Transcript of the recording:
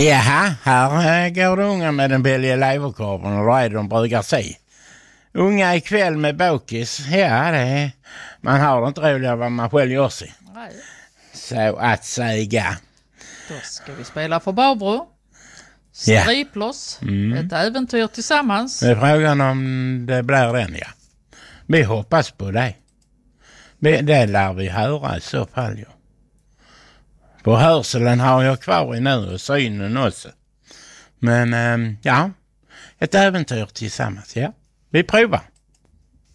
Jaha, här går det unga med den billiga leverkorven och då är de brukar säga. Unga ikväll med bokis, ja det är, man har inte roligare vad man själv gör sig. Nej. Så att säga. Då ska vi spela för Barbro. Striplås, ett äventyr tillsammans. Det är frågan om det blir den, ja. Vi hoppas på det. Det lär vi höra i så fall, ja. På hörseln har jag kvar i nu och synen också. Men ja, ett äventyr tillsammans, ja. Vi provar.